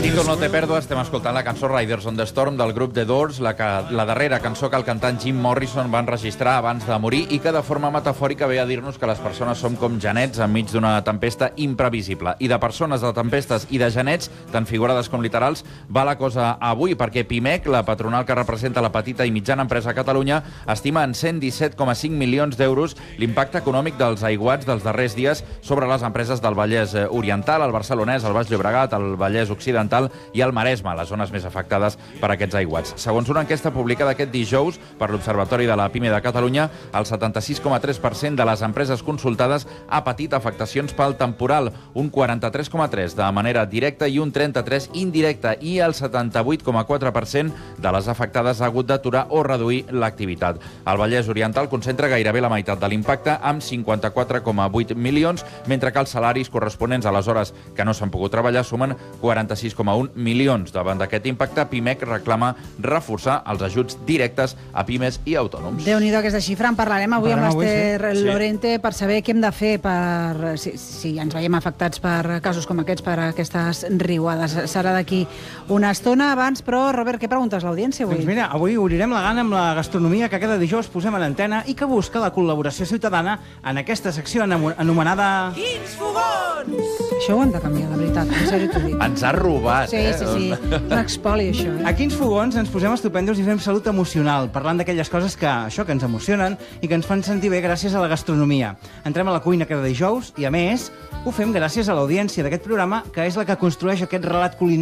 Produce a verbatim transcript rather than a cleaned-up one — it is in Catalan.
títol No te perdo, estem escoltant la cançó Riders on the Storm del grup The Doors, la, que, la darrera cançó que el cantant Jim Morrison va enregistrar abans de morir i que de forma metafòrica ve a dir-nos que les persones som com genets enmig d'una tempesta imprevisible. I de persones, de tempestes i de genets, tant figurades com literals, va la cosa avui, perquè Pimec, la patronal que representa la petita i mitjana empresa a Catalunya, estima en cent disset coma cinc milions d'euros l'impacte econòmic dels aiguats dels darrers dies sobre les empreses del Vallès Oriental, el Barcelonès, el Baix Llobregat, el Vallès Occidental i el Maresme, les zones més afectades per aquests aiguats. Segons una enquesta publicada aquest dijous per l'Observatori de la Pime de Catalunya, el setanta-sis coma tres per cent de les empreses consultades ha patit afectacions pel temporal, un quaranta-tres coma tres per cent de manera directa i un trenta-tres per cent indirecta, i el setanta-vuit coma quatre per cent de les afectades ha hagut d'aturar o reduir l'activitat. El Vallès Oriental concentra gairebé la meitat de l'impacte, amb cinquanta-quatre coma vuit milions, mentre que els salaris corresponents a les hores que no s'han pogut treballar sumen quaranta-sis coma un milions. Davant d'aquest impacte, Pimec reclama reforçar els ajuts directes a pimes i autònoms. Déu-n'hi-do aquesta xifra. En parlarem avui amb Parlarem avui, l'Ester sí. Lorente per saber què hem de fer per, si, si ens veiem afectats per casos com aquests, per aquestes riuades. Serà d'aquí una estona. Abans, però, Robert, què preguntes a l'audiència avui? Doncs mira, avui obrirem la gana amb la gastronomia que cada dijous posem a l'antena i que busca la col·laboració ciutadana en aquesta secció anomenada... Quins fogons! Això ho hem de canviar, de veritat. En sèrio t'ho dic. Ens ha robat, Sí, eh? sí, sí. Un expoli, això. Eh? A Quins fogons ens posem estupendos i fem salut emocional, parlant d'aquelles coses que, això, que ens emocionen i que ens fan sentir bé gràcies a la gastronomia. Entrem a la cuina cada dijous i, a més, ho fem gràcies a l'audiència d'aquest programa, que és la que construeix aquest relat culinari